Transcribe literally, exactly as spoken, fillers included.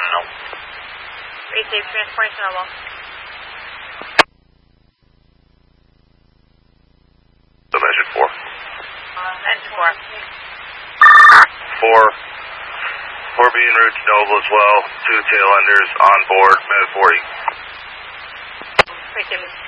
know. Receive transportation level. Dimension four. Engine four. Four. Four being route to Noble as well. Two tail enders on board, minute forty. Receive.